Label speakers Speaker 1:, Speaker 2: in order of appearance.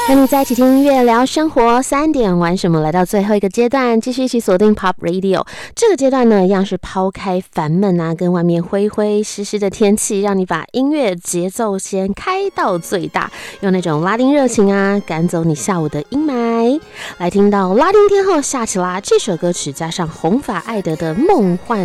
Speaker 1: 和你在一起听音乐聊生活，3点玩什么？来到最后一个阶段，继续一起锁定 Pop Radio。这个阶段呢，一样是抛开烦闷啊，跟外面灰灰湿湿的天气，让你把音乐节奏先开到最大，用那种拉丁热情啊，赶走你下午的阴霾。来听到拉丁天后夏奇拉这首歌曲，加上红发艾德的梦幻